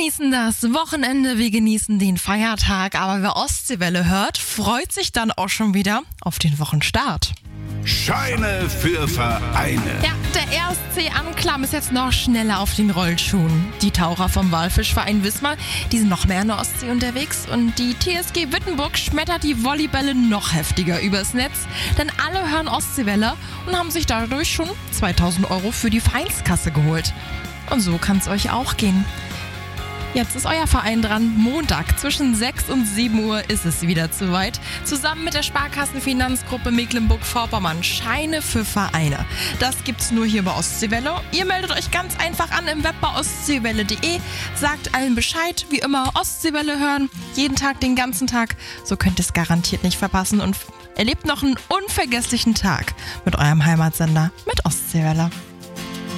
genießen das Wochenende, wir genießen den Feiertag, aber wer Ostseewelle hört, freut sich dann auch schon wieder auf den Wochenstart. Scheine für Vereine. Ja, der RSC Anklam ist jetzt noch schneller auf den Rollschuhen. Die Taucher vom Walfischverein Wismar, die sind noch mehr in der Ostsee unterwegs und die TSG Wittenburg schmettert die Volleybälle noch heftiger übers Netz, denn alle hören Ostseewelle und haben sich dadurch schon 2.000 € für die Vereinskasse geholt. Und so kann es euch auch gehen. Jetzt ist euer Verein dran. Montag zwischen 6 und 7 Uhr ist es wieder soweit. Zusammen mit der Sparkassenfinanzgruppe Mecklenburg-Vorpommern Scheine für Vereine. Das gibt's nur hier bei Ostseewelle. Ihr meldet euch ganz einfach an im Web bei ostseewelle.de. Sagt allen Bescheid, wie immer Ostseewelle hören. Jeden Tag, den ganzen Tag. So könnt ihr es garantiert nicht verpassen und erlebt noch einen unvergesslichen Tag mit eurem Heimatsender mit Ostseewelle.